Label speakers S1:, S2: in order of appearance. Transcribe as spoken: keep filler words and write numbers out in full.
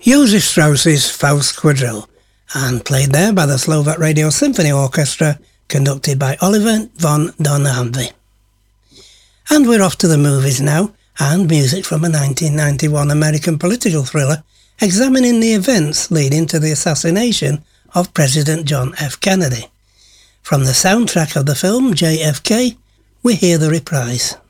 S1: Josef Strauss's Faust Quadrille, and played there by the Slovak Radio Symphony Orchestra, conducted by Oliver von Dornavy. And we're off to the movies now, and music from a nineteen ninety-one American political thriller examining the events leading to the assassination of President John F. Kennedy. From the soundtrack of the film J F K, we hear the reprise.